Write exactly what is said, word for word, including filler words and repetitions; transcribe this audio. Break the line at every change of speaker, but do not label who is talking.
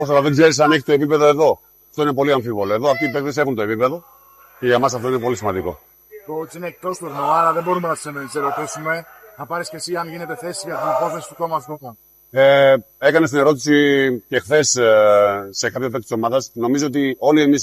Αλλά δεν ξέρεις αν έχει το επίπεδο εδώ. Αυτό είναι πολύ αμφίβολο. Εδώ αυτοί οι παίκτες έχουν το επίπεδο και για μας αυτό είναι πολύ σημαντικό.
Coach, είναι εκτός του τουρνουά, αλλά δεν μπορούμε να σε ρωτήσουμε. Θα πάρεις και εσύ αν γίνεται θέση για την υπόθεση του Thomas Vogt.
Ε, έκανε την ερώτηση και χθες ε, σε κάποιο παίκτη της ομάδας. Νομίζω ότι όλοι εμείς